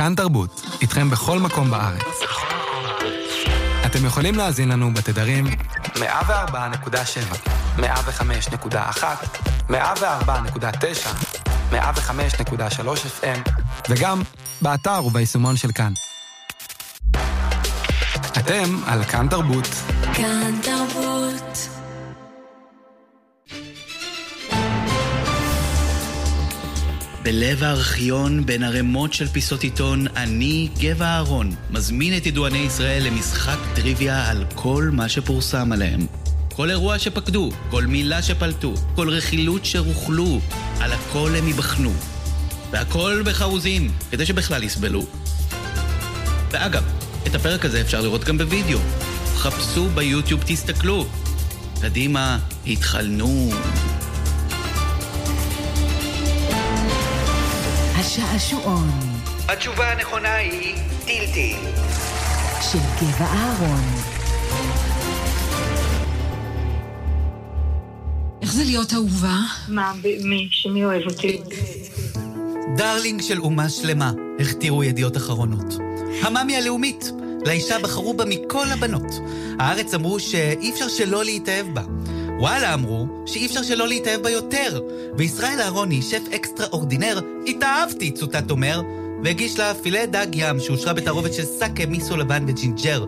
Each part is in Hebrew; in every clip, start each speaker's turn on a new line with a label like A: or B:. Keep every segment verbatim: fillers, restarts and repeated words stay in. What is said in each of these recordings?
A: כאן תרבות, איתכם בכל מקום בארץ. אתם יכולים להאזין לנו בתדרים מאה וארבע נקודה שבע, מאה וחמש נקודה אחת, מאה וארבע נקודה תשע, מאה וחמש נקודה שלוש אף אם, וגם באתר וביישומון של כאן. אתם על כאן תרבות.
B: כאן תרבות.
C: בלב הארכיון בין הרמות של פיסות עיתון, אני גבע אהרון, מזמין את ידועני ישראל למשחק טריוויה על כל מה שפורסם עליהם. כל אירוע שפקדו, כל מילה שפלטו, כל רכילות שרוכלו, על הכל הם יבחנו. והכל בחרוזים, כדי שבכלל יסבלו. ואגב, את הפרק הזה אפשר לראות גם בווידאו. חפשו ביוטיוב, תסתכלו. קדימה, התחלנו.
D: השעשועון.
C: התשובה הנכונה היא טילטיל.
D: של גבע אהרון.
B: איך זה להיות אהובה?
E: מה, מי? שמי אוהב אותי?
C: דרלינג של אומה שלמה, הכתירו ידיעות אחרונות. המאמי הלאומית, לאישה בחרו בה מכל הבנות. הארץ אמרו שאי אפשר שלא להתאהב בה. וואלה אמרו שאי אפשר שלא להתאהב בה יותר. וישראל אהרוני, שף אקסטרה אורדינר, התאהבתי, צוטט אומר, והגיש לה פילה דג ים שאושרה בתערובת של סאקה, מיסו לבן וג'ינג'ר.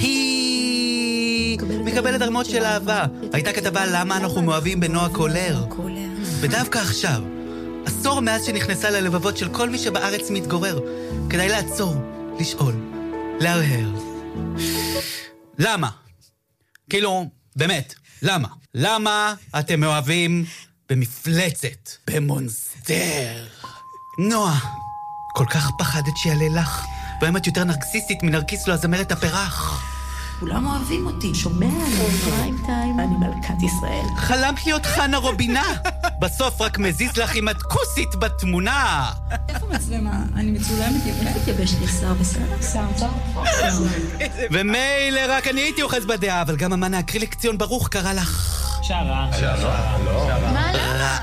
C: היא מקבלת הרמות של אהבה. הייתה כתבה למה אנחנו מאוהבים בנועה קולר. ודווקא עכשיו, עשור מאז שנכנסה ללבבות של כל מי שבארץ מתגורר, כדאי לעצור, לשאול, להרהר. למה? כאילו, באמת, למה? למה אתם מאוהבים במפלצת, במונסטר? נועה, כל כך פחדת שיעלה לך, והאם את יותר נרקסיסטית מנרקיס לו הזמרת הפרח.
D: כולם אוהבים אותי, שומע לי, פריים טיים, אני מלכת ישראל.
C: חלמת להיות חנה רובינה, בסוף רק מזיז לך עם הדקוסית בתמונה.
B: איפה מצלמה? אני מצולמת יפה.
D: תתייבש לי שר בסדר.
B: שר טוב.
C: ומילא רק אני הייתי אוחז בדעה, אבל גם המנה הקריליק ציון ברוך קרא לך
F: שרה. שרה, לא.
D: מה למה?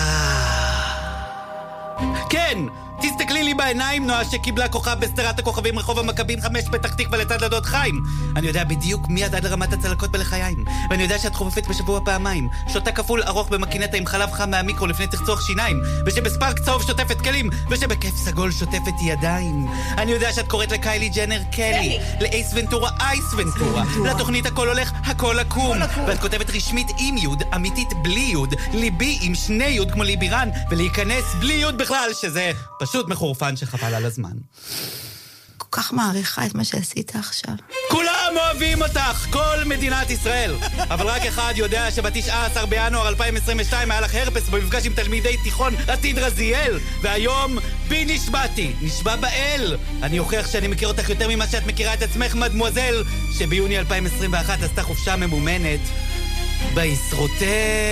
C: כן, תסתכלי לי בעיניים, נועה שקיבלה כוכב בסדרת הכוכבים רחוב המכבים חמש פתח תקווה לצד לדוד חיים. אני יודע בדיוק מי עד לרמת הצלקות בלחיים, ואני יודע שאת חופפת בשבוע פעמיים, שותה כפול ארוך במקינטה עם חלב חם מהמיקרו לפני תחצוח שיניים, ושבספארק צהוב שוטפת כלים, ושבכיף סגול שוטפת ידיים. אני יודע שאת קוראת לקיילי ג'נר קלי, לאייס ונטורה אייס ונטורה, לתוכנית הכל הולך הכל לקום, ואת כותבת רשמית עם יוד, אמיתית בלי יוד, ליבי עם שני יוד כמו ליבירן, ולהיכנס בלי יוד בכלל, שזה פשוט מחורפן שחבל על הזמן.
D: כל כך מעריכה את מה שעשית עכשיו.
C: כולם אוהבים אותך, כל מדינת ישראל. אבל רק אחד יודע שב-תשעה עשר בינואר אלפיים עשרים ושתיים היה לך הרפס במפגש עם תלמידי תיכון עתיד רזיאל, והיום בי נשבעתי, נשבע באל. אני אוכיח שאני מכיר אותך יותר ממה שאת מכירה את עצמך, מדמואזל, שביוני אלפיים עשרים ואחת עשתה חופשה ממומנת בישרוטל.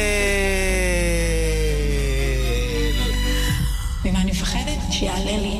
B: ומה אני מפחדת? שיעלה לי.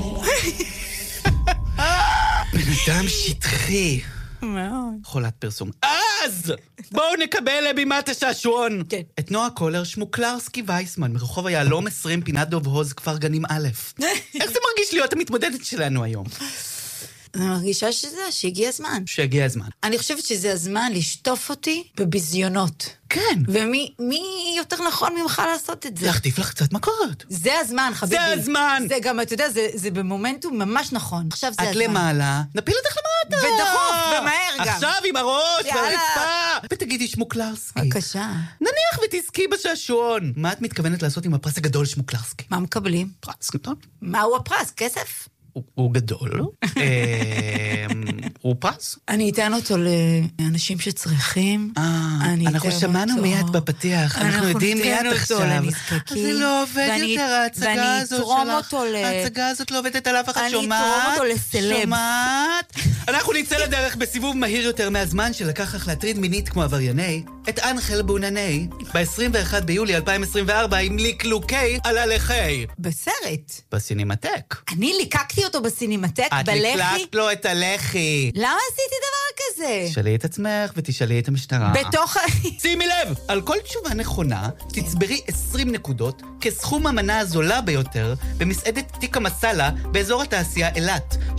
C: בן אדם שטחי.
D: מאוד.
C: חולת פרסום. אז! בואו נקבל לבימת השעשועון.
D: כן.
C: את נועה קולר שמוקלרסקי וייסמן, מרחוב היעלום עשרים, פינת דוב הוז, כפר גנים א'. איך זה מרגיש להיות המתמודדת שלנו היום?
D: אני מרגישה שזה, שהגיע הזמן.
C: שהגיע הזמן.
D: אני חושבת שזה הזמן לשטוף אותי בביזיונות.
C: כן.
D: ומי מי יותר נכון ממך לעשות את זה?
C: להחטיף לך קצת מכות.
D: זה הזמן, חביבי.
C: זה הזמן!
D: זה גם, אתה יודע, זה, זה במומנטום ממש נכון. עכשיו זה
C: את
D: הזמן.
C: למעלה, נפיל אותך למטה.
D: ודחוף, ומהר גם.
C: עכשיו עם הראש
D: יאללה.
C: והרצפה. ותגידי שמוקלרסקי.
D: בבקשה.
C: נניח ותזכי בשעשועון. מה את מתכוונת לעשות עם הפרס הגדול שמוקלרסקי?
D: מה מקבלים?
C: פרס גדול.
D: מהו הפרס? כסף?
C: הוא- הוא גדול. אמ, הוא פרס?
D: אני אתן אותו לאנשים שצריכים.
C: אה,
D: אני
C: אנחנו
D: אתן
C: שמענו
D: אותו.
C: בפתיח, בפתיח, אנחנו יודעים מי
D: ניתן
C: את
D: אותו
C: עכשיו.
D: לנזקקים.
C: זה לא עובד
D: ואני-
C: יותר, ההצגה
D: ואני
C: הזאת
D: אתרום
C: שלך.
D: אותו ל-
C: ההצגה הזאת לא עובדת על אף אחד,
D: אני
C: שומעת?
D: אתרום אותו לסלב.
C: שומעת? אנחנו נצא לדרך בסיבוב מהיר יותר מהזמן שלקח לך להטריד מינית כמו עברייני, את אנחל בונני, ב-עשרים ואחד ביולי אלפיים עשרים וארבע עם ליקלוקי על הלחי.
D: בסרט.
C: בסינמטק.
D: אני ליקקתי אותו בסינמטק,
C: את
D: בלחי.
C: ליקלקת לו את הלחי.
D: למה עשיתי דבר כזה?
C: תשאלי את עצמך ותשאלי את המשטרה.
D: בתוך ה...
C: שימי לב, על כל תשובה נכונה, תצברי עשרים נקודות כסכום המנה הזולה ביותר במסעדת תיק המסאלה באזור התעשייה אילת,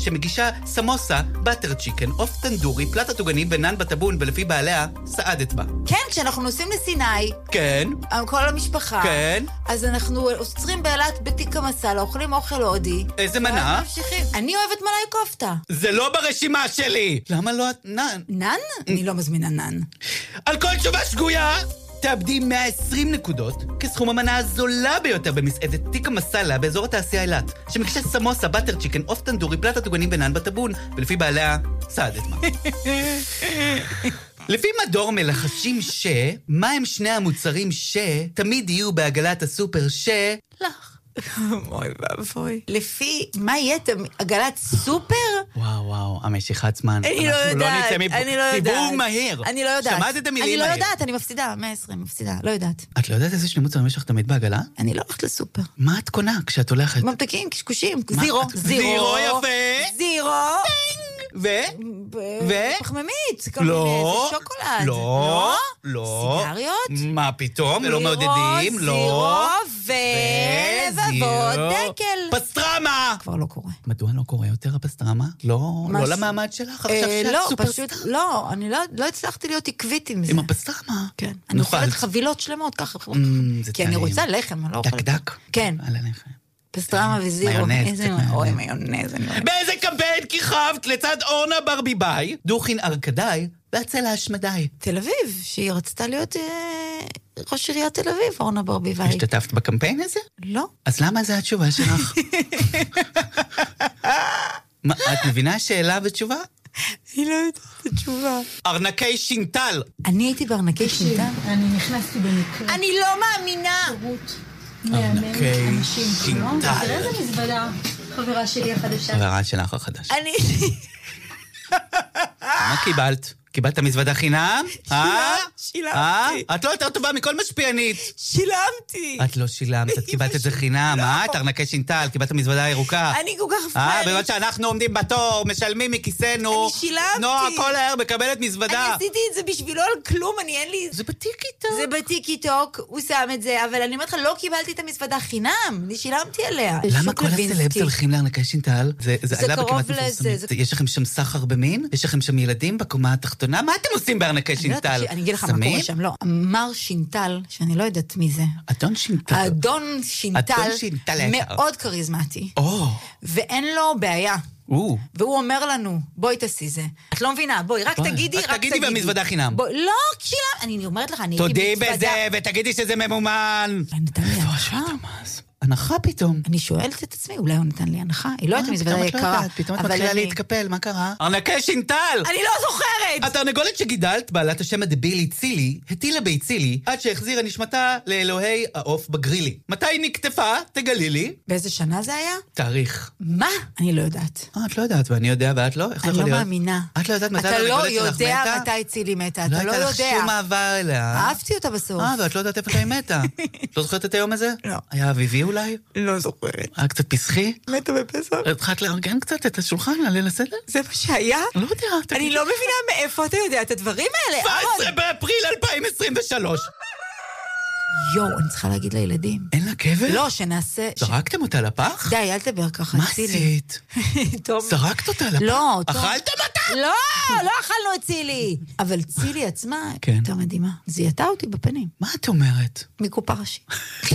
C: שמגישה סמוסה, באטר צ'יקן, עוף טנדורי, פלטת עוגנים ונן בטבון, ולפי בעליה, סעדת בה.
G: כן, כשאנחנו נוסעים לסיני,
C: כן.
G: כל המשפחה.
C: כן.
G: אז אנחנו עוצרים באילת בתיק המסאלה, אוכלים אוכל הודי.
C: איזה מנה?
G: ממשיכים. אני אוהבת מלאי כופתה.
C: זה לא ברשימה שלי! למה לא את נן?
G: נן? אני לא מזמינה נן.
C: על כל תשובה שגויה! תאבדי מאה ועשרים נקודות כסכום המנה הזולה ביותר במסעדת תיק המסאלה באזור התעשייה אילת, שמגישה סמוסה, באטר צ'יקן, עוף טנדורי, פלטת עוגנים ונן בטבון, ולפי בעליה, סעדת מה. לפי מדור מלחשים ש, מה הם שני המוצרים שתמיד יהיו בעגלת הסופר ש... לך.
G: אוי ואבוי. לפי, מה יהיה? עגלת סופר?
C: וואו וואו, המשיכת זמן.
G: אני לא יודעת, אני לא יודעת.
C: סיבוב מהיר.
G: אני לא יודעת.
C: שמעת את המילים
G: אני
C: מהיר.
G: לא יודעת, אני מפסידה, מאה ועשרים, מפסידה, לא יודעת.
C: את לא יודעת איזה שני מוצרים יש לך תמיד בעגלה?
G: אני לא הולכת לסופר.
C: מה את קונה כשאת הולכת?
G: ממתקים, קשקושים, זירו.
C: זירו יפה.
G: זירו.
C: ו? ו?
G: פחממית.
C: לא.
G: זה שוקולד.
C: לא. לא.
G: סיגריות?
C: מה פתאום? ולא מעודדים? לא.
G: זירו ולבבות דקל.
C: פסטרמה!
G: כבר לא קורה.
C: מדוע לא קורה יותר הפסטרמה? לא, לא למעמד שלך, עכשיו שאת
G: לא,
C: סופרסטאר.
G: פשוט, לא, אני לא הצלחתי להיות עקבית עם זה.
C: עם הפסטרמה?
G: כן. אני אוכלת חבילות שלמות ככה. כי אני רוצה לחם, אני לא אוכלת.
C: דק דק?
G: כן.
C: על הלחם.
G: פסטרמה וזירו.
C: מיונז.
G: אוי, מיונז.
C: באיזה קמפיין כיכבת לצד אורנה ברביבאי, דוכין ארקדאי והצלע השמדי?
G: תל אביב, שהיא רצתה להיות ראש עיריית תל אביב, אורנה ברביבאי.
C: השתתפת בקמפיין הזה?
G: לא.
C: אז למה זה התשובה שלך? מה, את מבינה שאלה ותשובה?
G: אני לא יודעת את התשובה.
C: ארנקי שינטל.
G: אני הייתי בארנקי שינטל?
B: אני נכנסתי במקרה.
G: אני לא מאמינה.
B: שירות מאמן אנשים שלו. תראה איזה מזוודה, חברה שלי החדשה.
C: חברה שלך החדשה.
G: אני...
C: מה קיבלת? קיבלת מזוודה חינם? אה?
G: שילמתי.
C: את לא יותר טובה מכל משפיענית.
G: שילמתי.
C: את לא שילמת, את קיבלת את זה חינם, אה? את ארנקי שינטל, קיבלת מזוודה ירוקה.
G: אני כל כך
C: אה,
G: פרלית.
C: בגלל שאנחנו עומדים בתור, משלמים מכיסנו.
G: אני שילמתי.
C: נועה כל הער מקבלת מזוודה.
G: אני עשיתי את זה בשבילו על כלום, אני אין לי...
C: זה בטיקי-טוק.
G: זה בטיקי-טוק, הוא שם את זה, אבל אני אומרת לך, לא קיבלתי את המזוודה חינם, אני שילמתי עליה.
C: למה כל הסלבס הולכים לארנקי שינטל? זה עלה
G: קרוב
C: בכמעט
G: לזה,
C: מפורסמית. יש לכם שם סחר במין? יש לכם שם ילדים בקומה התחתונה? מה אתם עושים בארנקי שינטל?
G: אני אגיד לך מה קורה שם, לא. אמר שינטל, שאני לא יודעת מי זה.
C: אדון שינטל.
G: אדון שינטל, מאוד קריזמטי. ואין לו בעיה. והוא אומר לנו, בואי תעשי זה. את לא מבינה, בואי, רק תגידי, רק תגידי.
C: תגידי והמזוודה חינם.
G: לא, שילם, אני אומרת לך, אני...
C: תודי בזה, ותגידי שזה ממומן.
G: נתן לי הנחה.
C: הנחה פתאום.
G: אני שואלת את עצמי, אולי הוא נתן לי הנחה? היא לא הייתה מזוודה יקרה.
C: פתאום את מתחילה להתקפל, מה קרה? ארנקי שינטל!
G: אני לא זוכרת!
C: התרנגולת שגידלת, בעלת השם הדבילי צילי, הטילה ביצילי, עד שהחזירה נשמתה לאלוהי העוף בגרילי. מתי נקטפה? תגלי לי.
G: באיזה שנה זה היה?
C: תאריך.
G: מה? אני לא יודעת.
C: אה, את לא יודעת, ואני יודע, ואת לא? איך
G: אני לא מאמינה.
C: את לא יודעת מתי
G: אתה לא
C: התרנגולת שלך מתה?
G: יודע מתי צילי מתה, אתה לא יודע.
C: לא הייתה לך שום אהבה אליה.
G: אהבתי אותה בסוף.
C: אה, ואת לא יודעת איפה היא מתה. לא זוכרת את היום הזה?
G: לא.
C: היה אביבי אולי?
G: לא זוכרת.
C: היה קצת פסחי?
G: מתה בפסח.
C: התחלת לארגן קצת את השולחן, ליל הסדר?
G: זה מה שהיה?
C: לא יודע.
G: אני לא מבינה מאיפה אתה יודע את הדברים האלה.
C: שבעה עשר באפריל אלפיים עשרים ושלוש.
G: יואו, אני צריכה להגיד לילדים.
C: אין לה קבר?
G: לא, שנעשה...
C: זרקתם אותה לפח?
G: די, אל תדבר ככה.
C: מה עשית? זרקת אותה לפח?
G: לא.
C: אכלתם אותה?
G: לא, לא אכלנו את צילי. אבל צילי עצמה הייתה מדהימה. זיהתה אותי בפנים.
C: מה את אומרת?
G: מקופה ראשית.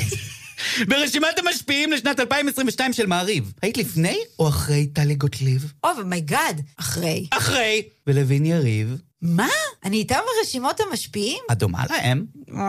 C: ברשימת המשפיעים לשנת אלפיים עשרים ושתיים של מעריב. היית לפני או אחרי טלי גוטליב?
G: או, מייגאד, אחרי.
C: אחרי. ולוין יריב.
G: מה? אני איתם ברשימות המשפיעים?
C: את דומה להם?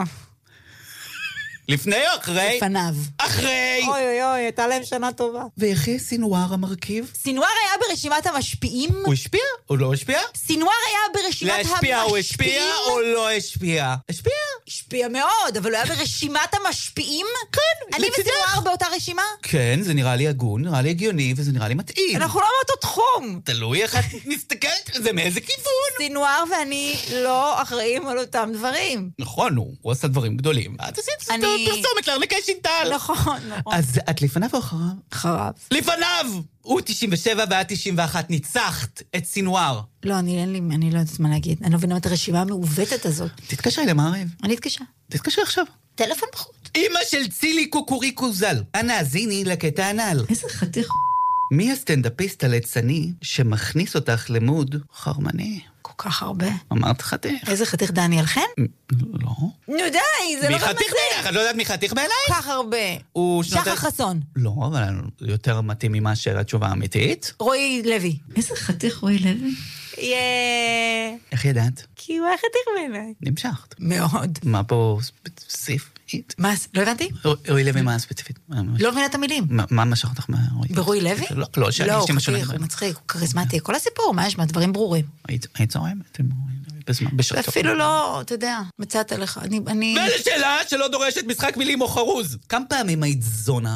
C: לפני או אחרי?
G: לפניו.
C: אחרי!
G: אוי אוי אוי, הייתה להם שנה טובה.
C: ויחי סינואר המרכיב?
G: סינואר היה ברשימת המשפיעים?
C: הוא השפיע או לא השפיע?
G: סינואר היה ברשימת המשפיעים?
C: להשפיע הוא השפיע או לא השפיע? השפיע?
G: השפיע מאוד, אבל הוא היה ברשימת המשפיעים?
C: כן.
G: אני וסינואר באותה רשימה?
C: כן, זה נראה לי הגון, נראה לי הגיוני וזה נראה לי מתאים.
G: אנחנו לא באותו תחום.
C: תלוי איך את מסתכלת על זה, מאיזה כיוון.
G: סינואר ואני לא אחראים על אותם דברים.
C: נכון, הוא עשה דברים גדולים. את עשית פרסומת לארנקי שינטל.
G: נכון, נכון.
C: אז את לפניו או אחריו?
G: אחריו.
C: לפניו! הוא תשעים ושבע ואת תשעים ואחת, ניצחת את סינואר.
G: לא, אני אין לי, אני לא יודעת מה להגיד. אני לא מבינה את הרשימה המעוותת הזאת.
C: תתקשרי למעריב.
G: אני אתקשר.
C: תתקשרי עכשיו.
G: טלפון בחוץ.
C: אמא של צילי קוקוריקו ז"ל. אנא, זיני לקטע הנ"ל.
D: איזה חתיך
C: מי הסטנדאפיסט הליצני שמכניס אותך למוד חרמני?
G: כל כך הרבה.
C: אמרת חתיך.
G: איזה חתיך, דניאל חן?
C: לא.
G: נו די, זה לא
C: מי חתיך בעיניך? את לא יודעת מי חתיך בעיניי?
G: כל כך הרבה. שחר חסון.
C: לא, אבל יותר מתאים מאשר התשובה האמיתית.
G: רועי לוי.
D: איזה חתיך רועי לוי?
G: יאה.
C: איך ידעת?
G: כי הוא היה חתיך בעיניי.
C: נמשכת.
G: מאוד.
C: מה פה ספציפית?
G: מה? לא הבנתי?
C: רועי לוי מה ספציפית?
G: לא מבינה את המילים.
C: מה משך אותך מהרועי?
G: ברועי לוי?
C: לא, לא, שאני
G: לא, הוא
C: אשתי משונה.
G: חתיך, הוא מצחיק, הוא כריזמטי. כל הסיפור, מה יש מה? דברים ברורים.
C: היית זורמת? בשעתו.
G: אפילו לא, אתה יודע, מצאת לך. אני...
C: ולשאלה שלא דורשת משחק מילים או חרוז. כמה פעמים היית זונה?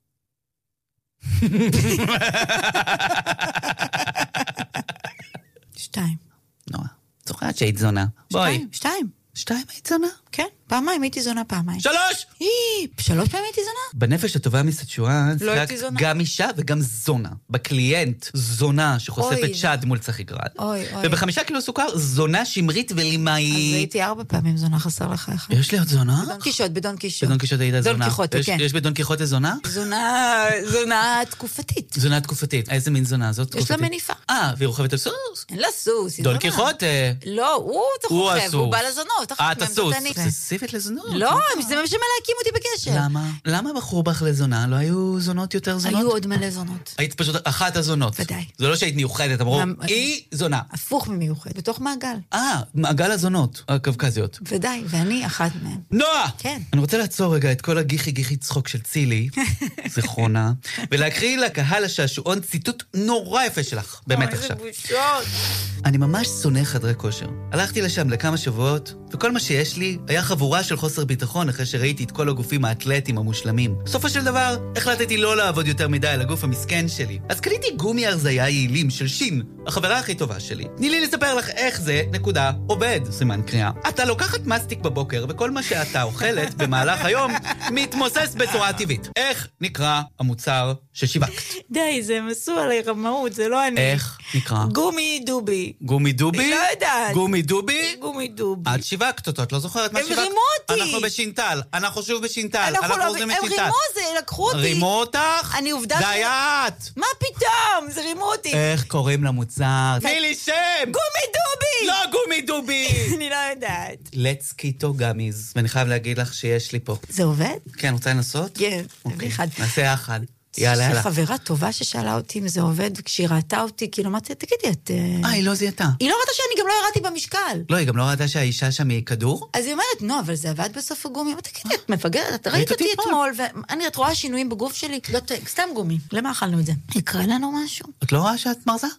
G: שתיים.
C: נורא. זוכרת שהיית זונה. בואי.
G: שתיים.
C: שתיים היית זונה?
G: כן, פעמיים הייתי זונה פעמיים.
C: שלוש!
G: היא, שלוש פעמים הייתי זונה?
C: בנפש הטובה מסצ'ואן,
G: לא הייתי זונה.
C: גם אישה וגם זונה. בקליינט, זונה שחושפת שד מול צחיקרד.
G: אוי, אוי.
C: ובחמישה קילו סוכר, זונה שמרית ולימאית.
G: אז הייתי ארבע פעמים זונה, חסר לך אחד.
C: יש לי עוד זונה?
G: בדון קישוט, בדון קישוט.
C: בדון קישוט היית זונה.
G: דון קיחוטה, כן.
C: יש בדון קיחוטה זונה?
G: זונה, זונה תקופתית.
C: זונה תקופתית. איזה מין זונה זאת?
G: יש לה מניפה.
C: אה, והיא רוכבת על סוס?
G: אין לה סוס, היא
C: דון
G: זונה.
C: קיחוטה.
G: לא, הוא צריך רוכב, הוא בא לזונות.
C: אה, אתה סוס. אובססיבית לזונות.
G: לא, זה מה שמלהקים אותי בקשר.
C: למה? למה בחרו בך לזונה? לא היו זונות יותר זונות?
G: היו עוד מלא זונות.
C: היית פשוט אחת הזונות.
G: ודאי.
C: זה לא שהיית מיוחדת, אמרו, היא זונה.
G: הפוך ממיוחד, בתוך מעגל.
C: אה, מעגל הזונות, הקווקזיות.
G: ודאי, ואני אחת מהן.
C: נועה!
G: כן.
C: אני רוצה לעצור רגע את כל הגיחי גיחי צחוק של צילי, זיכרונה, ולהקריא לקהל השעשועון ציטוט נורא יפה שלך, באמת עכשיו.
G: איזה בושות.
C: אני ממש שונא חדרי כושר. הלכתי לשם לכמה שבועות, וכל מה שיש לי היה חבורה של חוסר ביטחון אחרי שראיתי את כל הגופים האתלטיים המושלמים. בסופו של דבר, החלטתי לא לעבוד יותר מדי על הגוף המסכן שלי. אז קניתי גומי הרזייה יעילים של שין, החברה הכי טובה שלי. תני לי לספר לך איך זה, נקודה, עובד, סימן קריאה. אתה לוקחת מסטיק בבוקר, וכל מה שאתה אוכלת במהלך היום מתמוסס בצורה טבעית. איך נקרא המוצר ששיווקת?
G: די, זה מסו עלי רמאות, זה לא אני.
C: איך נקרא?
G: גומי דובי.
C: גומי דובי?
G: לא יודעת.
C: גומי דובי?
G: גומי דובי.
C: את שיווקת אותו, את לא זוכרת מה שיווקת?
G: הם רימו אותי.
C: אנחנו בשינטל, אנחנו שוב בשינטל,
G: אנחנו
C: אנחנו
G: לא,
C: עוזרים
G: הם
C: בשינטל.
G: רימו זה, לקחו אותי.
C: רימו אותך?
G: אני עובדה
C: זה
G: ש...
C: היה את.
G: מה פתאום? זה רימו אותי.
C: איך קוראים למוצר? תני לי שם!
G: גומי דובי!
C: לא גומי דובי!
G: אני לא יודעת.
C: Let's keto gummies. ואני חייב להגיד לך שיש לי פה.
G: זה עובד?
C: כן, רוצה לנסות?
G: כן,
C: אוקיי,
G: אחד.
C: נעשה אחד. יאללה, יאללה.
G: חברה טובה ששאלה אותי אם זה עובד, וכשהיא ראתה אותי, כאילו, אמרתי, תגידי, את...
C: אה, היא לא זיהתה.
G: היא לא ראתה שאני גם לא ירדתי במשקל.
C: לא, היא גם לא ראתה שהאישה שם היא כדור?
G: אז היא אומרת, נו, אבל זה עבד בסוף הגומי. אמרתי, תגידי, את מפגרת, את ראית אותי אתמול, ואני, את רואה שינויים בגוף שלי? לא, סתם גומי. למה אכלנו את זה? יקרה לנו משהו?
C: את לא רואה שאת מרזה?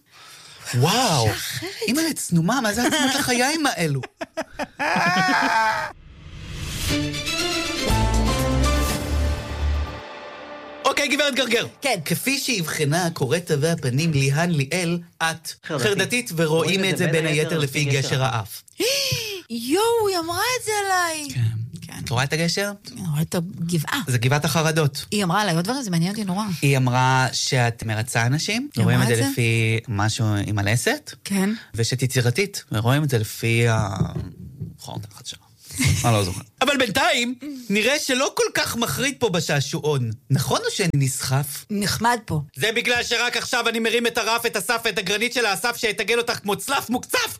C: וואו. אימא לצנומה, מה זה עצמת לחיים האלו? אוקיי, גברת גרגר.
G: כן.
C: כפי שהבחנה קוראת תווי הפנים ליהן ליאל, את חרדתית ורואים את זה בין היתר לפי גשר האף.
G: יואו, היא אמרה את זה עליי.
C: כן. את רואה את הגשר?
G: היא אמרה את הגבעה.
C: זה גבעת החרדות.
G: היא אמרה עליי עוד דברים, זה מעניין אותי נורא.
C: היא אמרה שאת מרצה אנשים, רואים את זה לפי משהו עם הלסת.
G: כן.
C: ושאת יצירתית, ורואים את זה לפי החור תחת שלה. אני לא זוכר. אבל בינתיים, נראה שלא כל כך מחריד פה בשעשועון. נכון או שאני נסחף?
G: נחמד פה.
C: זה בגלל שרק עכשיו אני מרים את הרף, את הסף ואת הגרנית של האסף שיתגל אותך כמו צלף מוקצף!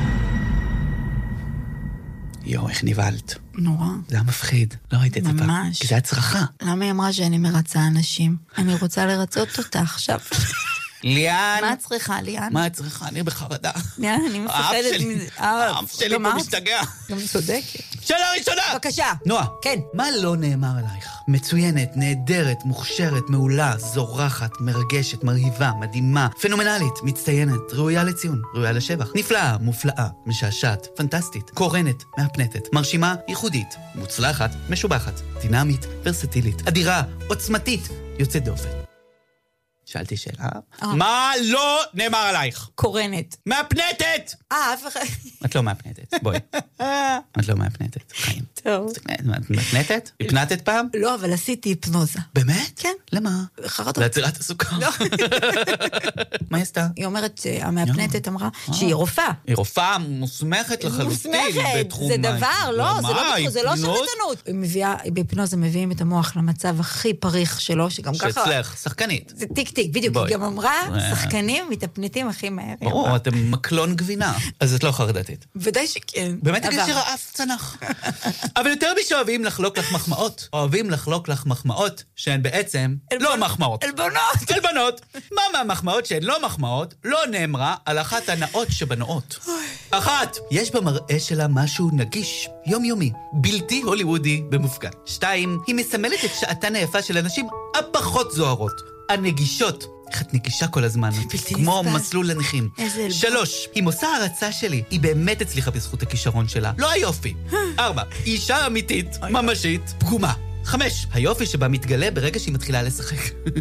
C: יואו, איך נבהלת.
G: נורא.
C: זה היה מפחיד. לא ראיתי את זה פעם.
G: ממש.
C: כי זה היה צרחה.
G: למה היא אמרה שאני מרצה אנשים? אני רוצה לרצות אותה עכשיו.
C: ליאן.
G: מה את צריכה, ליאן?
C: מה את צריכה? אני בחרדה.
G: ליאן, אני מפחדת מזה.
C: האף שלי פה משתגע.
G: גם צודקת.
C: שאלה ראשונה!
G: בבקשה.
C: נועה.
G: כן.
C: מה לא נאמר עלייך? מצוינת, נהדרת, מוכשרת, מעולה, זורחת, מרגשת, מרהיבה, מדהימה, פנומנלית, מצטיינת, ראויה לציון, ראויה לשבח, נפלאה, מופלאה, משעשעת, פנטסטית, קורנת, מהפנטת, מרשימה, ייחודית, מוצלחת, משובחת, דינמית, ורסטילית, אדירה, עוצמתית, יוצאת דופן. שאלתי שאלה. מה לא נאמר עלייך?
G: קורנת.
C: מהפנטת!
G: אה, אף אחד...
C: את לא מהפנטת, בואי. את לא מהפנטת, חיים.
G: טוב.
C: את מתנתת? הפנתת פעם?
G: לא, אבל עשיתי היפנוזה.
C: באמת?
G: כן.
C: למה?
G: חרדות.
C: לעצירת הסוכר.
G: לא.
C: מה היא עשתה?
G: היא אומרת שהמאפנתת אמרה שהיא רופאה.
C: היא רופאה מוסמכת לחלוטין בתחום...
G: זה דבר, לא, זה לא שרלטנות. היא מביאה, בהיפנוזה מביאים את המוח למצב הכי פריך שלו, שגם ככה...
C: שאצלך, שחקנית.
G: זה טיק טיק, בדיוק. היא גם אמרה, שחקנים מתפנטים הכי מהר.
C: ברור, אתם מקלון גבינה. אז את לא חרדתית.
G: ודאי שכן.
C: באמת תגיד שרעף צנח. אבל יותר משאוהבים לחלוק לך מחמאות, אוהבים לחלוק לך מחמאות שהן בעצם לא מחמאות.
G: אלבונות.
C: אלבונות. מה מהמחמאות שהן לא מחמאות לא נאמרה על אחת הנאות שבנאות. אחת, יש במראה שלה משהו נגיש, יומיומי, בלתי הוליוודי במופגן. שתיים, היא מסמלת את שעתן היפה של אנשים הפחות זוהרות, הנגישות. איך את נגישה כל הזמן, כמו מסלול לנכים. שלוש, היא מושא הרצה שלי, היא באמת הצליחה בזכות הכישרון שלה, לא היופי. ארבע, היא אישה אמיתית, ממשית, פגומה. חמש, היופי שבה מתגלה ברגע שהיא מתחילה לשחק.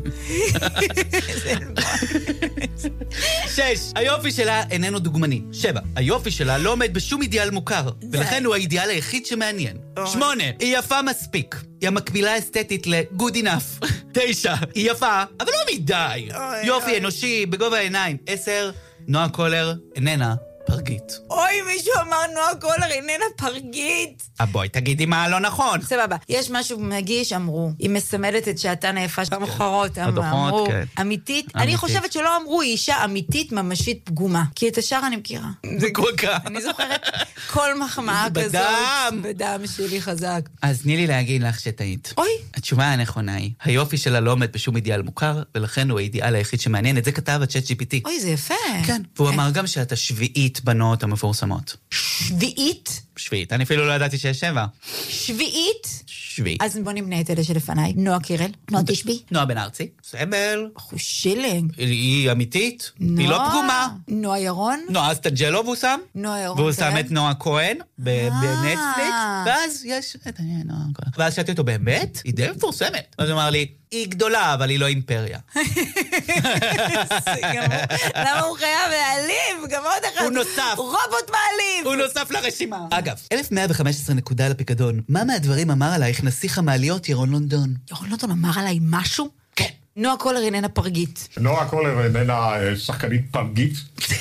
C: שש, היופי שלה איננו דוגמני. שבע, היופי שלה לא עומד בשום אידיאל מוכר, ולכן הוא האידיאל היחיד שמעניין. שמונה, היא יפה מספיק. היא המקבילה אסתטית ל-good enough. תשע, היא יפה, אבל לא מדי. יופי אנושי, בגובה העיניים. עשר, נועה קולר איננה פרגית.
G: אוי, מישהו אמר נועה קולר איננה פרגית.
C: בואי, תגידי מה לא נכון.
G: סבבה. יש משהו מגיש, אמרו. היא מסמלת את שעתן היפה של המחרות. אמרו, אמיתית. אני חושבת שלא אמרו, היא אישה אמיתית, ממשית, פגומה. כי את השאר אני מכירה.
C: זה כל כך.
G: אני זוכרת כל מחמאה כזאת.
C: בדם.
G: בדם שלי חזק.
C: אז תני לי להגיד לך שטעית.
G: אוי.
C: התשובה הנכונה היא, היופי שלה לא עומד בשום אידיאל מוכר, ולכן הוא האידיאל היחיד שמעניין. את זה כתב הצ'אט ג'י פי טי.
G: אוי, זה יפה.
C: כן. והוא אמר גם שאת השביעית בנות המפורסמות.
G: שביעית?
C: שביעית. אני אפילו לא ידעתי שיש שבע.
G: שביעית?
C: שביעית.
G: אז בוא נמנה את אלה שלפניי. נועה קירל, נועה תשבי.
C: נועה בן ארצי. סמל.
G: חושילינג.
C: היא אמיתית. היא לא פגומה.
G: נועה ירון.
C: נועה סטנג'לו והוא שם.
G: נועה ירון.
C: והוא שם את נועה כהן בנטפליקס. ואז יש את נועה כהן. ואז שאלתי אותו, באמת? היא די מפורסמת. אז הוא אמר לי, היא גדולה, אבל היא לא אימפריה.
G: למה הוא חייב להעליב? גם עוד אחד.
C: הוא נוסף.
G: רובוט מעליב.
C: הוא נוסף לרשימה. אגב, אלף מאה וחמש עשרה נקודה לפיקדון. מה מהדברים אמר עלייך נסיך המעליות ירון לונדון?
G: ירון לונדון אמר עליי משהו?
C: כן.
G: נועה קולר איננה פרגית.
F: נועה קולר איננה שחקנית פרגית.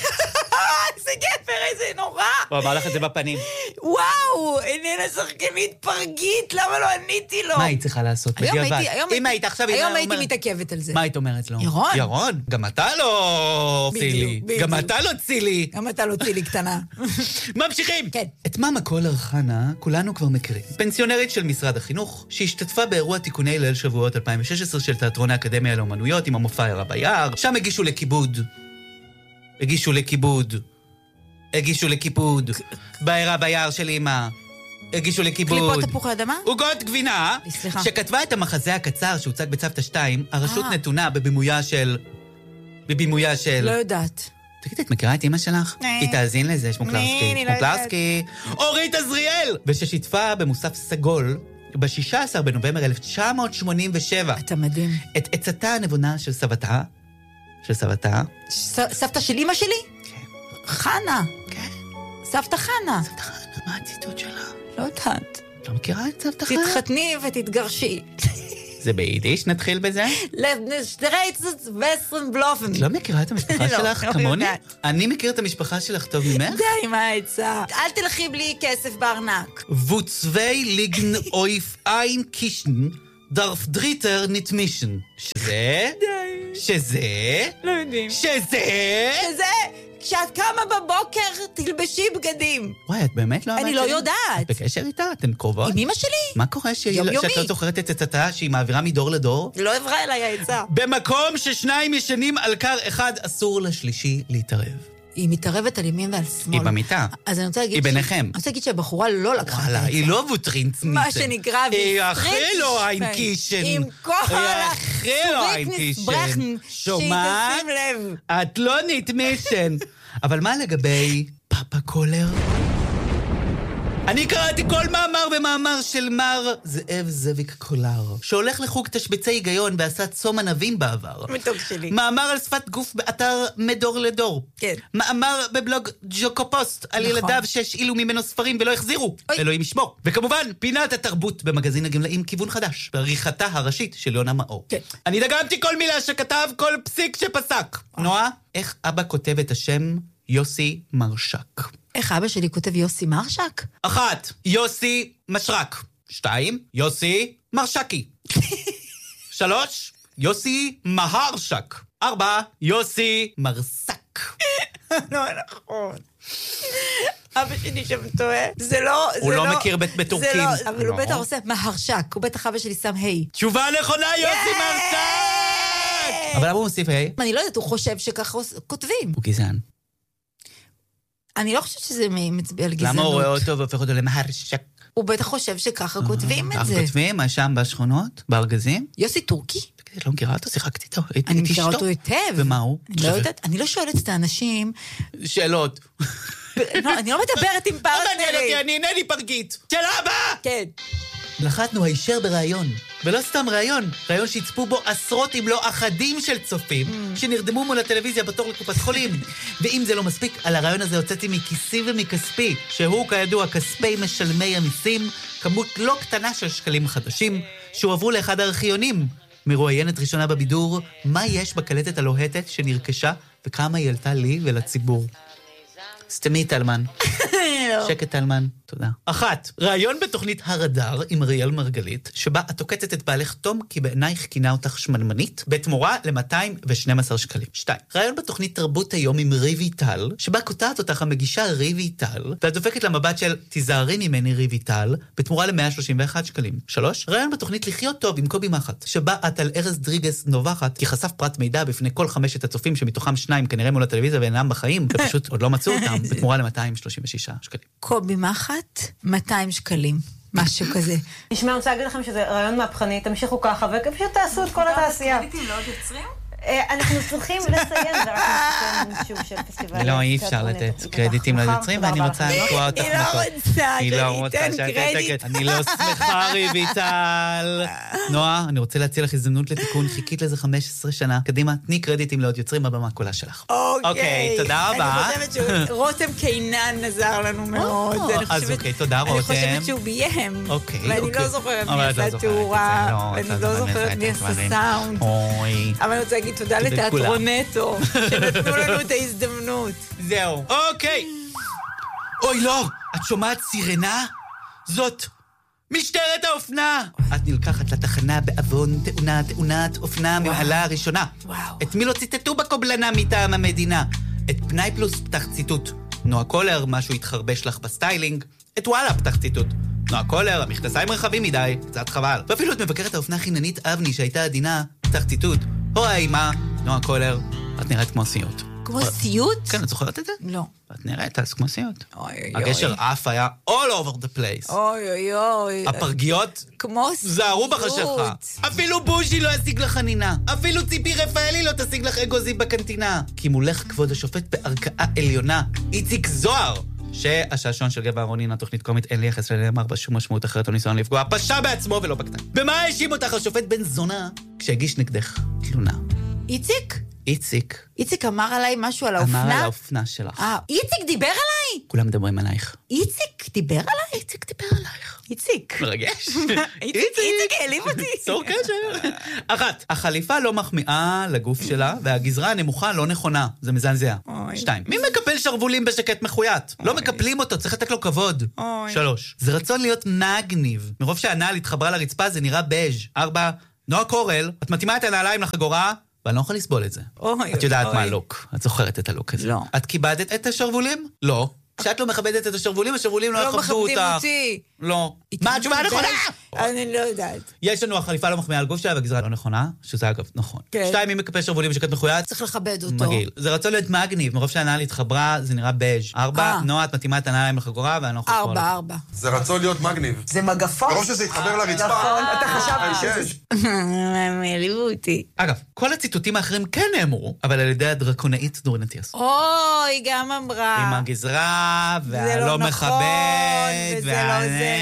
G: איזה גבר, איזה נורא.
C: הוא אמר לך את זה בפנים.
G: וואו, איננה שחקנית פרגית, למה לא עניתי לו?
C: מה היא צריכה לעשות? אם היית עכשיו...
G: היום הייתי מתעכבת על זה.
C: מה היית אומרת לו?
G: ירון.
C: ירון, גם אתה לא צילי. גם אתה לא צילי.
G: גם אתה לא צילי קטנה.
C: ממשיכים.
G: כן.
C: את מאמה קולר חנה כולנו כבר מכירים. פנסיונרית של משרד החינוך, שהשתתפה באירוע תיקוני ליל שבועות אלפיים ושש עשרה של תיאטרון האקדמיה לאומנויות עם המופע ערה ביער. שם הגישו לכיבוד. הגישו לכיבוד. הגישו לכיבוד. בערה ביער של אמא. הגישו לכיבוד.
G: קליפות תפוחי אדמה?
C: עוגות גבינה.
G: סליחה.
C: שכתבה את המחזה הקצר שהוצג בצוותא שתיים, הרשות נתונה בבימויה של... בבימויה של...
G: לא יודעת.
C: תגידי, את מכירה את אמא שלך? היא תאזין לזה, שמוקלרסקי. שמוקלרסקי. אורית עזריאל! וששיתפה במוסף סגול, ב-שישה עשר בנובמבר אלף תשע מאות שמונים ושבע.
G: אתה מדהים.
C: את עצתה הנבונה של סבתה. של סבתה.
G: סבתא של אמא שלי?
C: כן.
G: חנה.
C: כן.
G: סבתא חנה.
C: סבתא חנה, מה הציטוט שלה?
G: לא יודעת.
C: לא מכירה את סבתא חנה?
G: תתחתני ותתגרשי.
C: זה ביידיש, נתחיל בזה?
G: לשטרייצת וסרן בלופן.
C: את לא מכירה את המשפחה שלך כמוני? אני מכיר את המשפחה שלך טוב ממך?
G: די, מה העצה? אל תלכי בלי כסף בארנק.
C: ווצווי ליגן אויף אין קישן דרף דריטר נתמישן. שזה?
G: די.
C: שזה?
G: לא יודעים.
C: שזה?
G: שזה? כשאת קמה בבוקר, תלבשי בגדים.
C: וואי, את באמת לא...
G: אני לא יודעת.
C: את בקשר איתה? אתן קרובות?
G: עם אמא שלי?
C: מה קורה שאת לא זוכרת את עצתה שהיא מעבירה מדור לדור?
G: לא עברה אליי העצה.
C: במקום ששניים ישנים על קר אחד, אסור לשלישי להתערב.
G: היא מתערבת על ימין ועל שמאל.
C: היא במיטה.
G: אז אני רוצה להגיד...
C: היא ביניכם.
G: אני רוצה להגיד שהבחורה לא לקחה את העצה.
C: היא לא ווטרינצניצן.
G: מה שנקרא...
C: היא אחלו אין קישן.
G: עם כל הסוריטניס ברחן.
C: שומעת?
G: שהיא תשים לב.
C: את לא נתמישן. אבל מה לגבי פאפה קולר? אני קראתי כל מאמר ומאמר של מר זאב זאביק קולר, שהולך לחוג תשבצי היגיון ועשה צום ענבים בעבר.
G: מתוק שלי.
C: מאמר על שפת גוף באתר מדור לדור.
G: כן.
C: מאמר בבלוג ג'וקו פוסט על נכון. ילדיו שהשאילו ממנו ספרים ולא החזירו. אוי. אלוהים ישמור. וכמובן, פינת התרבות במגזין הגמלאים כיוון חדש, בעריכתה הראשית של יונה מאור. כן. אני דגמתי כל מילה שכתב, כל פסיק שפסק. נועה, איך אבא כותב את השם יוסי מרשק?
G: איך אבא שלי כותב יוסי מרשק?
C: אחת, יוסי משרק. שתיים, יוסי מרשקי. שלוש, יוסי מהרשק. ארבע, יוסי מרסק.
G: לא נכון. אבא שלי שם טועה. זה לא...
C: הוא לא מכיר בטורקים.
G: אבל הוא בטח עושה מהרשק. הוא בטח אבא שלי שם היי.
C: תשובה נכונה, יוסי מרשק! אבל למה הוא מוסיף היי?
G: אני לא יודעת, הוא חושב שככה כותבים.
C: הוא גזען.
G: אני לא חושבת שזה מצביע על גזענות.
C: למה הוא רואה אותו והופך אותו למהרשק?
G: הוא בטח חושב שככה כותבים את זה.
C: ככה כותבים? מה שם בשכונות? בארגזים?
G: יוסי טורקי?
C: לא מכירה אותו, שיחקתי איתו.
G: אני מכירה אותו היטב.
C: ומה הוא?
G: אני לא יודעת, אני לא שואלת את האנשים.
C: שאלות.
G: אני לא מדברת עם פרטנרים.
C: אני אינני פרגית. של אבא!
G: כן.
C: לחתנו הישר ברעיון, ולא סתם רעיון, רעיון שהצפו בו עשרות אם לא אחדים של צופים, שנרדמו מול הטלוויזיה בתור לקופת חולים. ואם זה לא מספיק, על הרעיון הזה הוצאתי מכיסי ומכספי, שהוא כידוע כספי משלמי המיסים, כמות לא קטנה של שקלים חדשים, שהועברו לאחד הארכיונים, מרואיינת ראשונה בבידור, מה יש בקלטת הלוהטת שנרכשה, וכמה היא עלתה לי ולציבור. סתמי תלמן. שקט תלמן, תודה. אחת, רעיון בתוכנית הרדאר עם ריאל מרגלית, שבה את תוקצת את בעלך תום כי בעינייך כינה אותך שמנמנית, בתמורה ל-מאתיים ושנים עשר שקלים. שתיים, רעיון בתוכנית תרבות היום עם ריבי טל, שבה קוטעת אותך המגישה ריבי טל, ואת דופקת למבט של תיזהרי ממני ריבי טל, בתמורה ל-מאה שלושים ואחת שקלים. שלוש, רעיון בתוכנית לחיות טוב עם קובי מחט, שבה את על ארז דריגס נובחת, כי חשף פרט מידע בפני כל חמשת הצופים שמתוכם שניים כנראה מול הטלוויזיה ואינם בחיים, ופשוט עוד לא מצאו אותם, בתמורה ל-מאתיים שלושים ושישה שקלים.
G: קובי מחט, מאתיים שקלים, משהו כזה.
H: נשמע, אני רוצה להגיד לכם שזה רעיון מהפכני, תמשיכו ככה, ופשוט תעשו את כל התעשייה.
B: קרדיטים לא עוד יוצרים?
H: אנחנו צריכים לסיים, זה רק נסתכל שוב של פסטיבל.
C: לא, אי אפשר לתת קרדיטים ליוצרים, ואני רוצה לקרוא אותך
G: מקום. היא לא רוצה,
C: היא לא רוצה קרדיט. אני לא שמחה, ריביטל. נועה, אני רוצה להציע לך הזדמנות לתיקון, חיכית לזה חמש עשרה שנה. קדימה, תני קרדיטים לעוד יוצרים, הבמה הקולה שלך.
G: אוקיי.
C: תודה רבה.
G: אני חושבת שרותם קינן נזר לנו מאוד.
C: אז אוקיי, תודה רותם.
G: אני חושבת שהוא ביים.
C: אוקיי,
G: ואני לא זוכרת מי עשה תאורה, ואני לא זוכרת מי עשה סאונד. אבל אני רוצה להגיד תודה לתיאטרונטו, שנתנו לנו את ההזדמנות.
C: זהו. אוקיי. אוי, לא. את שומעת סירנה? זאת משטרת האופנה. את נלקחת לתחנה בעוון תאונה, תאונת אופנה ממעלה הראשונה. את מי לא ציטטו בקובלנה מטעם המדינה? את פנאי פלוס פתח ציטוט. נועה קולר, משהו התחרבש לך בסטיילינג. את וואלה פתח ציטוט. נועה קולר, המכנסיים רחבים מדי, קצת חבל. ואפילו את מבקרת האופנה חיננית אבני שהייתה עדינה, פתח ציטוט. או האימה, נועה קולר, את נראית כמו סיוט.
G: כמו סיוט?
C: כן, את זוכרת את זה?
G: לא.
C: את נראית אז כמו סיוט.
G: אוי אוי.
C: הגשר אף היה all over the place.
G: אוי אוי אוי.
C: הפרגיות
G: כמו סיוט.
C: זהרו בחשכה. אפילו בוז'י לא ישיג לך חנינה. אפילו ציפי רפאלי לא תשיג לך אגוזי בקנטינה. כי מולך כבוד השופט בערכאה עליונה, איציק זוהר. שהשעשון של גבע ארונינה, תוכנית קומית, אין לי יחס לנאמר בשום משמעות אחרת או ניסיון לפגוע, פשע בעצמו ולא בקטן. במה האשים אותך השופט בן זונה כשהגיש נגדך תלונה?
G: איציק?
C: איציק.
G: איציק אמר עליי משהו על האופנה?
C: אמר על האופנה שלך.
G: אה, איציק דיבר עליי?
C: כולם מדברים עלייך.
G: איציק דיבר עליי?
C: איציק דיבר עלייך.
G: איציק.
C: מרגש.
G: איציק העליב אותי.
C: צור קשר. אחת, החליפה לא מחמיאה לגוף שלה, והגזרה הנמוכה לא נכונה. זה מזעזע. שתיים, מי מקפל שרבולים בשקט מחויית? לא מקפלים אותו, צריך לתת לו כבוד. שלוש, זה רצון להיות מגניב. מרוב שהנעל התחברה לרצפה זה נראה בז'. ארבע, נועה קורל, את מתאימה את הנעליים לחגורה, ואני לא יכול לסבול את זה. את יודעת מה הלוק, את זוכרת את הלוק הזה.
G: לא.
C: את כיבדת את השרבולים? לא. כשאת לא מכבדת את השרבולים, השרבולים לא יכבדו אותך.
G: לא מכבדים אותי.
C: לא. מה התשובה הנכונה?
G: אני לא יודעת.
C: יש לנו החליפה לא מחמיאה על גוף שלה, והגזרה לא נכונה, שזה אגב נכון. שתיים, מי מקפל שרבולים בשקט מחויית?
G: צריך לכבד אותו.
C: מגעיל. זה רצון להיות מגניב, מרוב שהנעל התחברה, זה נראה בז'. ארבע, נועה, את מתאימה את הנעליים לחגורה, ואני לא יכול לקרוא
G: ארבע, ארבע.
F: זה רצון להיות מגניב.
I: זה מגפון.
F: ברור שזה יתחבר לרצפה.
I: נכון, אתה חשבת שזה...
G: הם העליבו אותי.
C: אגב, כל הציטוטים האחרים כן נאמרו, אבל על ידי הדרקונאית נורית אטיאס.
G: אוי, גם אמרה.
C: עם הגזרה והלא מכבד,
G: וזה לא זה.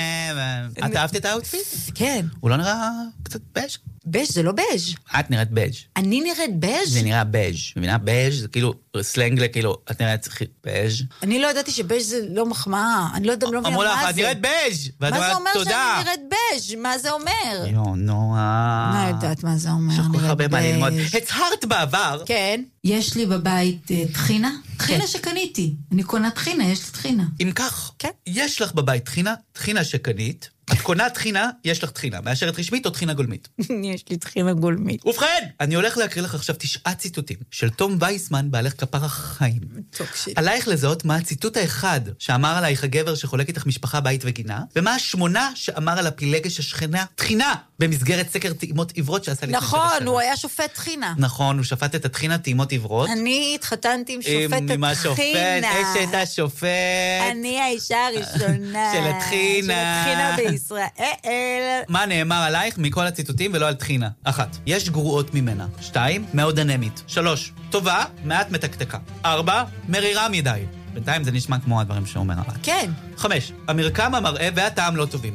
C: את אהבת את האוטפיט?
G: כן.
C: הוא לא נראה קצת בז'?
G: בז' זה לא בז'.
C: את נראית בז'.
G: אני נראית בז'?
C: זה נראה בז'. מבינה? בז' זה כאילו סלנג לכאילו, את נראית בז'.
G: אני לא ידעתי שבז' זה לא מחמאה. אני לא יודעת, לא מבינה מה זה.
C: אמרו לך, את נראית בז'.
G: מה זה אומר שאני נראית בז'? מה זה אומר?
C: יו, נועה.
G: לא יודעת מה זה אומר.
C: יש כל כך הרבה מה ללמוד. הצהרת בעבר.
G: כן.
D: יש לי בבית תחינה. תחינה שקניתי. אני קונה תחינה, יש לי תחינה.
C: אם כך,
G: כן.
C: יש לך בבית תחינה, תחינה שקנית. את קונה תחינה, יש לך תחינה. מאשרת רשמית או תחינה גולמית?
G: יש לי תחינה גולמית.
C: ובכן, אני הולך להקריא לך עכשיו תשעה ציטוטים של תום וייסמן, בעלך כפר החיים. עלייך לזהות מה הציטוט האחד שאמר עלייך הגבר שחולק איתך משפחה, בית וגינה, ומה השמונה שאמר על הפילגש השכנה, תחינה, במסגרת סקר טעימות עברות שעשה לי.
G: נכון, הוא היה שופט תחינה.
C: נכון, הוא שפט את התחינה טעימות עברות.
G: אני התחתנתי עם שופט התחינה.
C: אשת השופט.
G: אני האישה הראשונה.
C: של התחינה.
G: של התחינה בישראל.
C: מה נאמר עלייך מכל הציטוטים ולא על תחינה? אחת, יש גרועות ממנה. שתיים, מאוד אנמית. שלוש, טובה, מעט מתקתקה. ארבע, מרירה מדי. בינתיים זה נשמע כמו הדברים שאומר עליי.
G: כן.
C: חמש, המרקם, המראה והטעם לא טובים.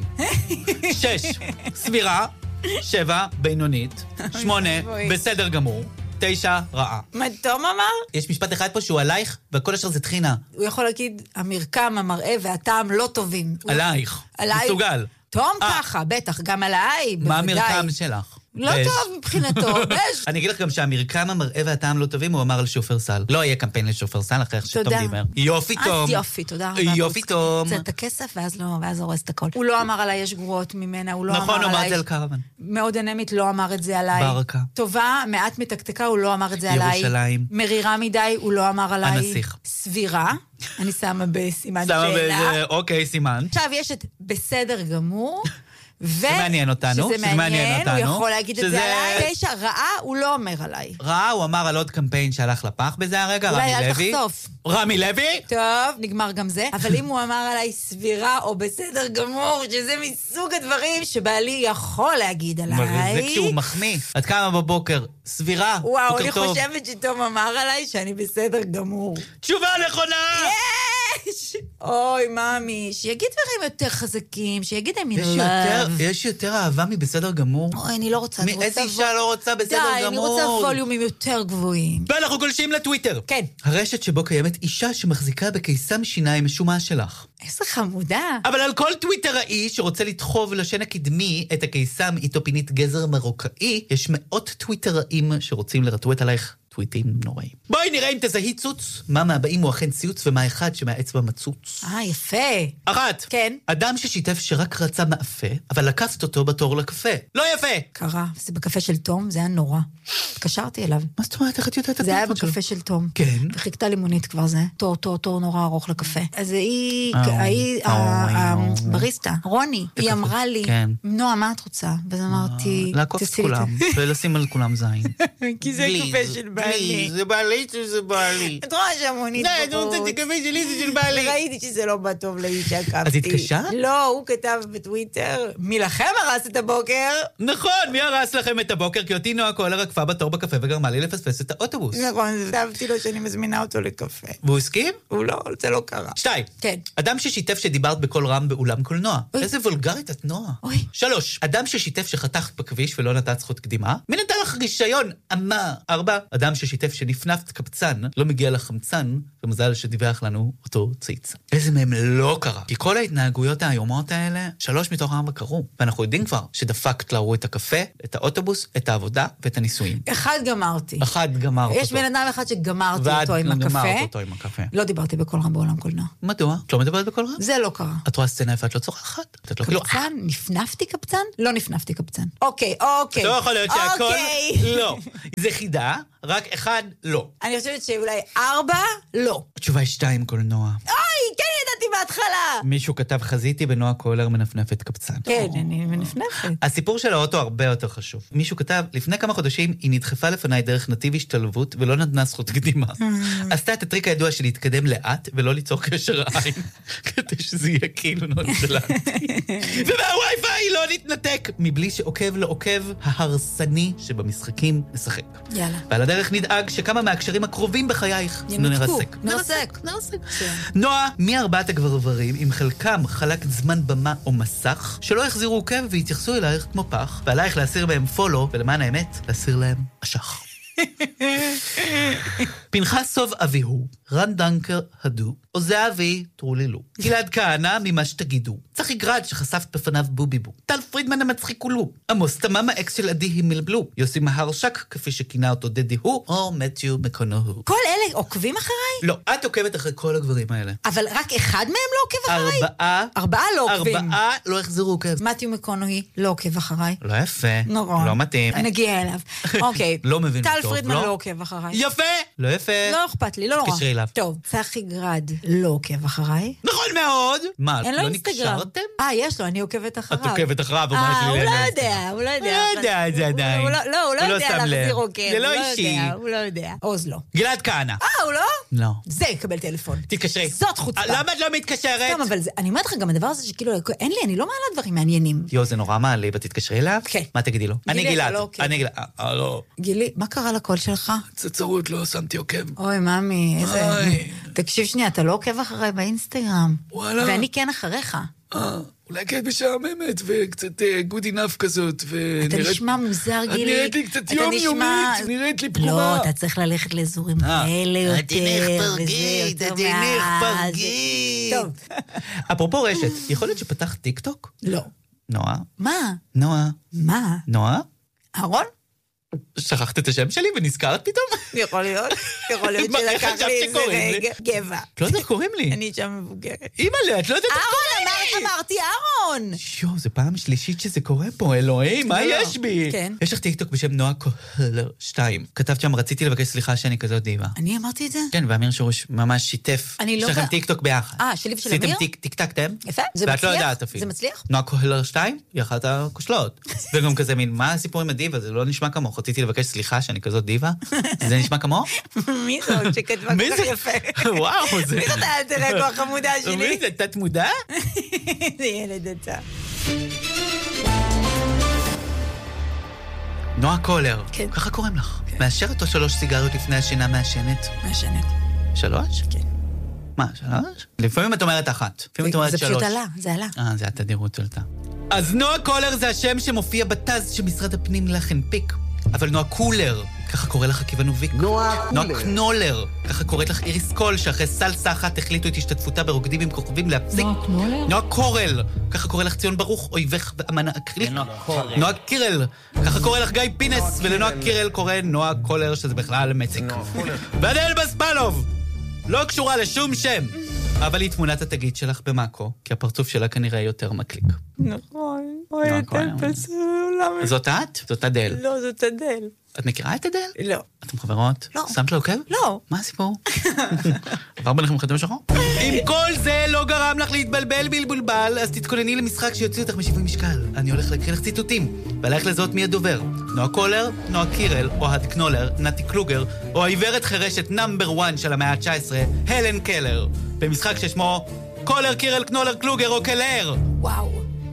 C: שש, סבירה. שבע, בינונית. שמונה, בסדר גמור. תשע, רעה.
G: מה תום אמר?
C: יש משפט אחד פה שהוא עלייך, והכל אשר זה תחינה.
G: הוא יכול להגיד, המרקם, המראה והטעם לא טובים.
C: עלייך.
G: עליי.
C: מסוגל.
G: תום ככה, בטח, גם עליי,
C: מה המרקם שלך?
G: לא טוב מבחינתו, בש.
C: אני אגיד לך גם שהמרקם, המראה והטעם לא טובים, הוא אמר על שופר סל. לא יהיה קמפיין לשופר סל, אחרי איך שתום דיבר. יופי תום.
G: אז יופי, תודה רבה.
C: יופי תום.
G: קצת את הכסף, ואז לא, ואז הורס את הכל. הוא לא אמר עליי יש גרועות ממנה, הוא לא אמר עליי.
C: נכון, הוא אמר את זה על קרוון.
G: מאוד אנמית לא אמר את זה עליי.
C: ברקה.
G: טובה, מעט מתקתקה, הוא לא אמר את זה עליי.
C: ירושלים.
G: מרירה מדי, הוא לא אמר עליי.
C: הנסיך.
G: סבירה, אני שמה בסימן
C: שמה
G: שאלה.
C: בזה, אוקיי, סימן.
G: עכשיו יש את בסדר גמור.
C: זה מעניין אותנו,
G: שזה מעניין, הוא יכול להגיד את זה עליי. תשע, רעה, הוא לא אומר עליי.
C: רעה, הוא אמר על עוד קמפיין שהלך לפח בזה הרגע, רמי לוי.
G: אולי אל תחשוף.
C: רמי לוי?
G: טוב, נגמר גם זה. אבל אם הוא אמר עליי סבירה או בסדר גמור, שזה מסוג הדברים שבעלי יכול להגיד עליי.
C: זה כשהוא מחמיא. עד כמה בבוקר? סבירה,
G: וואו, אני חושבת שתום אמר עליי שאני בסדר גמור.
C: תשובה נכונה!
G: יש! אוי, מאמי, שיגיד דברים יותר חזקים, שיגיד I'm in love.
C: יש יותר אהבה מבסדר גמור?
G: אוי, אני לא רוצה.
C: איזה אישה לא רוצה בסדר גמור?
G: די, אני רוצה ווליומים יותר גבוהים.
C: ואנחנו גולשים לטוויטר.
G: כן.
C: הרשת שבו קיימת אישה שמחזיקה בקיסם שיניים משומע שלך.
G: איזה חמודה.
C: אבל על כל טוויטראי שרוצה לדחוב לשן הקדמי את הקיסם איתו פינית גזר מרוקאי, יש מאות טוויטראים שרוצים לרטווט עלייך טוויטים נוראים. בואי נראה אם תזהי צוץ, מה מהבאים הוא אכן ציוץ ומה אחד שמהאצבע מצוץ.
G: אה, יפה.
C: אחת.
G: כן.
C: אדם ששיתף שרק רצה מאפה, אבל לקפת אותו בתור לקפה. לא יפה.
G: קרה, זה בקפה של תום, זה היה נורא. התקשרתי אליו.
C: מה זאת אומרת? איך את יודעת את
G: זה היה בקפה של תום.
C: כן.
G: וחיכתה לי מונית כבר זה. תור, תור, תור נורא ארוך לקפה. אז היא, היא, הבריסטה, רוני, היא אמרה לי, נועה, מה את רוצה? ואז אמרתי,
C: לעקוף את כולם, ולשים על כולם זין.
G: כי זה קפה של בעלי.
C: זה בעלי שזה בעלי.
G: את רואה שהמונית בחוץ.
C: לא, אני רוצה את הקפה שלי, זה של בעלי.
G: ראיתי שזה לא בא טוב לאיש שעקפתי.
C: אז התקשרת?
G: לא, הוא כתב בטוויטר, מי לכם הרס את הבוקר?
C: נכון, מי הרס לכם את הבוקר? כי אותי נועה קולר עקפה בתור בקפה וגרמה לי לפספס את האוטובוס.
G: נכון, כתבתי לו שאני מזמינה אותו לקפה.
C: והוא הסכים?
G: הוא לא, זה לא קרה.
C: שתיים.
G: כן.
C: אדם ששיתף שדיברת בקול רם באולם קולנוע. איזה וולגרית את נועה.
G: אוי.
C: שלוש. אדם ששיתף שחתכת בכביש ולא נתת זכות קדימה. מי נתן לך רישיון? אמה. ארבע. אדם ששיתף שנפנפת קבצן, לא מגיע לחמצן, ומזל שדיווח לנו אותו צייצן. איזה מהם לא קרה. כי כל ההתנהגויות האיומות האלה, שלוש מתוך ארבע קרו. ואנחנו יודעים כבר שדפקת להורו את הקפה, את האוטובוס, את העבודה ואת הניסויים. אחד
G: גמרתי.
C: אחד גמרת אותו.
G: יש בן אדם אחד שגמרתי אותו עם הקפה.
C: ואת גמרת אותו עם הקפה.
G: לא דיברתי בקול רם בעולם קולנוע.
C: מדוע? את לא מדברת בקול רם?
G: זה לא קרה.
C: את רואה סצנה איפה את לא צורחת?
G: קבצן? נפנפתי קבצן? לא נפנפתי קבצן. אוקיי, אוקיי.
C: לא יכול להיות שהכל לא. זה חידה, רק אחד לא.
G: אני חושבת שאולי ארבע, לא.
C: התשובה היא שתיים קולנוע.
G: אוי, כן ידעתי מההתחלה.
C: מישהו כתב חזיתי בנועה קולר מנפנפת קבצן.
G: כן, אני מנפנפת.
C: הסיפור של האוטו הרבה יותר חשוב. מישהו כתב, לפני כמה חודשים היא נדחפה לפניי דרך נתיב השתלבות ולא נתנה זכות קדימה. עשתה את הטריק הידוע של להתקדם לאט ולא ליצור קשר עין, כדי שזה יהיה כאילו נונשלנטי. ומהווי-פיי לא נתנתק, מבלי שעוקב לעוקב ההרסני שבמשחקים נשחק.
G: יאללה.
C: ועל הדרך נדאג שכמה מהקשרים הקרובים בחייך נרסק.
G: נרסק.
C: נרסק. נועה, מי ארבעת הגברברים, עם חלקם חלק זמן במה או מסך, שלא יחזירו עוקב והתייחסו אלייך כמו פח, ועלייך להסיר בהם פולו, ולמען האמת, להסיר להם אשך. פנחס סוב אביהו, רן דנקר הדו, או זה אבי טרוללו. גלעד כהנא ממה שתגידו. צחי גרד שחשפת בפניו בוביבו. טל פרידמן המצחיק כולו. עמוס תמם האקס של עדי הימלבלו. יוסי מהרשק כפי שכינה אותו דדי הוא, או מתיו מקונוהו.
G: כל אלה עוקבים אחריי?
C: לא, את עוקבת אחרי כל הגברים האלה.
G: אבל רק אחד מהם לא עוקב אחריי?
C: ארבעה.
G: ארבעה לא עוקבים.
C: ארבעה לא החזרו עוקב.
G: מתיו מקונוהי לא עוקב אחריי.
C: לא יפה.
G: נורא.
C: לא מתאים.
G: נגיע אליו. אוקיי.
C: לא מבין טוב, לא?
G: טל פרידמן לא עוקב אחריי.
C: יפה. לא יפה.
G: לא אכפת לי, לא נורא.
C: תקשרי אליו.
G: טוב, צחי גרד לא עוקב אחריי.
C: נכון מאוד. מה, לא
G: אינסטגרם.
C: נקשרתם?
G: אה, יש לו, אני עוקבת אחריו.
C: את עוקבת אחריו, הוא אומר
G: אה,
C: לי...
G: הוא לא יודע, הוא לא יודע.
C: הוא לא יודע את זה עדיין.
G: לא, הוא לא יודע להחזיר עוקב.
C: זה לא אישי.
G: הוא לא יודע. עוז לא.
C: גלעד כהנא.
G: אה, הוא לא?
C: לא.
G: זה יקבל טלפון.
C: תתקשרי.
G: זאת חוצפה.
C: למה את לא מתקשרת?
G: סתם, אבל אני אומרת לך גם הדבר הזה שכאילו, אין לי, אני לא מעלה דברים מעניינים.
C: יו, זה נורא מעליב, את תתקשרי אליו?
G: כן.
C: מה תגידי לו? אני גלעד. אני גלעד. אה, לא.
G: גילי, מה קרה לקול שלך?
F: צצרות, לא שמתי עוקב.
G: אוי, ממי, איזה... תקשיב שנייה, אתה לא עוקב אחריי באינסטגרם.
F: וואלה.
G: ואני כן אחריך.
F: אה, אולי כן משעממת, וקצת good enough כזאת,
G: אתה נשמע מוזר, גילי.
F: את נראית לי קצת יומיומית, נראית לי פרומה.
G: לא, אתה צריך ללכת לאזורים כאלה יותר.
C: תלך פרגי, תלך פרגי.
G: טוב.
C: אפרופו רשת, יכול להיות שפתח טיק טוק?
G: לא.
C: נועה?
G: מה?
C: נועה?
G: מה?
C: נועה?
G: אהרון?
C: שכחת את השם שלי ונזכרת פתאום?
G: יכול להיות, יכול להיות שלקח לי איזה רגע. גבע.
C: את לא יודעת איך קוראים לי.
G: אני שם מבוגרת.
C: אימא'לה, את לא יודעת איך
G: קוראים לי. אמרתי אהרון.
C: יו, זו פעם שלישית שזה קורה פה, אלוהים, מה יש בי?
G: כן.
C: יש לך טיקטוק בשם נועה קולר שתיים. כתבת שם, רציתי לבקש סליחה שאני כזאת דיבה.
G: אני אמרתי את זה?
C: כן, ואמיר שורוש ממש שיתף.
G: אני לא...
C: יש לכם טיקטוק ביחד.
G: אה, שלי ושל אמיר?
C: עשיתם טיקטקתם?
G: יפה, זה
C: ואת
G: מצליח?
C: לא יודעת אפילו.
G: זה מצליח?
C: נועה קולר שתיים, היא אחת הכושלות. וגם כזה מין, מה הסיפור עם הדיבה? זה לא נשמע כמוך. רציתי לבקש סליחה שאני כזאת דיבה. זה נשמע כמוך?
G: מי זאת שכתבה כל כך יפה?
C: וואו, זה...
G: מי זאת האלטר אגו החמודה שלי?
C: מי זה, תת מודע?
G: זה ילד עצה.
C: נועה קולר.
G: כן.
C: ככה קוראים לך. מאשרת או שלוש סיגריות לפני השינה מעשנת?
G: מעשנת.
C: שלוש?
G: כן.
C: מה, שלוש? לפעמים את אומרת אחת. לפעמים את אומרת שלוש.
G: זה פשוט עלה, זה עלה.
C: אה, זה התדירות שלתה. אז נועה קולר זה השם שמופיע בתז שמשרד הפנים לך הנפיק. אבל נועה קולר, ככה קורא לך כיוונוביק.
F: נועה קולר.
C: נועה קנולר, ככה קוראת לך איריס קול, שאחרי סלסה אחת החליטו את השתתפותה ברוקדים עם כוכבים להפסיק.
G: נועה קנולר?
C: נועה קורל, ככה קורא לך ציון ברוך, אויבך באמנה אקריל. נועה קירל, ככה קורא לך גיא פינס, ולנועה קירל קורא נועה קולר, שזה בכלל מציק. ועדל בספלוב, לא קשורה לשום שם. אבל היא תמונת התגיד שלך במאקו, כי הפרצוף שלה כנראה יותר מקליק.
G: נכון. אוי, אדל פסול.
C: זאת את? זאת אדל.
G: לא, זאת אדל.
C: את מכירה את אדל?
G: לא.
C: אתם חברות?
G: לא.
C: שמת לו עוקב?
G: לא.
C: מה הסיפור? עבר ביניכם חתום שחור? אם כל זה לא גרם לך להתבלבל בלבולבל, אז תתכונני למשחק שיוציא אותך משיווי משקל. אני הולך להקריא לך ציטוטים, ועליך לזהות מי הדובר. נועה קולר, נועה קירל, אוהד קנולר, נתי קלוגר, או העיוורת חירשת נאמבר וואן של המאה ה-תשע עשרה, הלן קלר. במשחק ששמו קולר, קירל, קנולר, קלוגר או קלר.
G: וואו.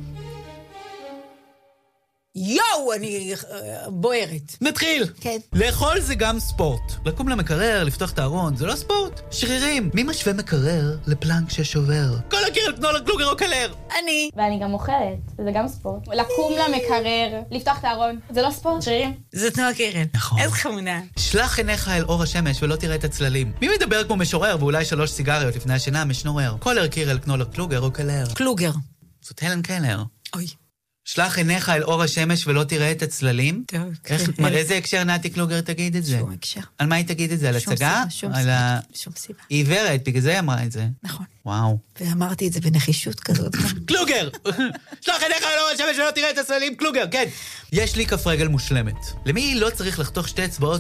G: יואו, אני בוערת.
C: נתחיל.
G: כן.
C: לאכול זה גם ספורט. לקום למקרר, לפתוח את הארון, זה לא ספורט. שרירים. מי משווה מקרר לפלנק ששובר? קולר, קירל, קנולר, קלוגר או קלר.
G: אני.
J: ואני גם אוכלת, וזה גם ספורט. לקום למקרר, לפתוח את הארון, זה לא ספורט. שרירים.
G: זאת נועה קירל.
C: נכון.
G: איזה חמודה.
C: שלח עיניך אל אור השמש ולא תראה את הצללים. מי מדבר כמו משורר ואולי שלוש סיגריות לפני השינה משנורר? קולר, קירל, קנולר, קלוגר או קלר?
G: קלוגר.
C: זאת הלן קלר.
G: אוי.
C: שלח עיניך אל אור השמש ולא תראה את הצללים?
G: טוב.
C: איזה הקשר נתי קלוגר תגיד את זה?
G: שום הקשר.
C: על מה היא תגיד את זה? על הצגה?
G: שום סיבה. שום סיבה.
C: היא עיוורת, בגלל זה היא אמרה את זה.
G: נכון.
C: וואו.
G: ואמרתי את זה בנחישות כזאת.
C: קלוגר! שלח עיניך אל אור השמש ולא תראה את הצללים, קלוגר, כן. יש לי כף רגל מושלמת. למי לא צריך לחתוך שתי אצבעות